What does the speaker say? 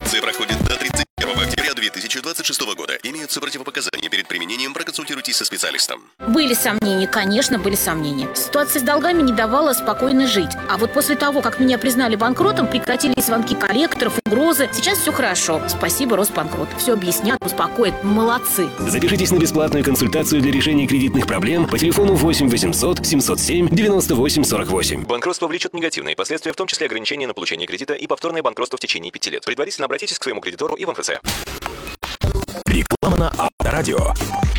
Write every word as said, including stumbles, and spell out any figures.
Акция проходит до тридцать первого октября две тысячи двадцать шестого года. Имеются противопоказания. Перед применением проконсультируйтесь со специалистом. Были сомнения, конечно, были сомнения. Ситуация с долгами не давала спокойно жить. А вот после того, как меня признали банкротом, прекратились звонки коллекторов, угрозы. Сейчас все хорошо. Спасибо, Росбанкрот. Все объяснят, успокоят. Молодцы. Запишитесь на бесплатную консультацию для решения кредитных проблем по телефону восемь восемьсот семьсот семь девяносто восемь сорок восемь. Банкротство влечет негативные последствия, в том числе ограничения на получение кредита и повторное банкротство в течение пяти лет. Предварительно обратитесь к своему кредитору и в МФЦ. Реклама на Авторадио.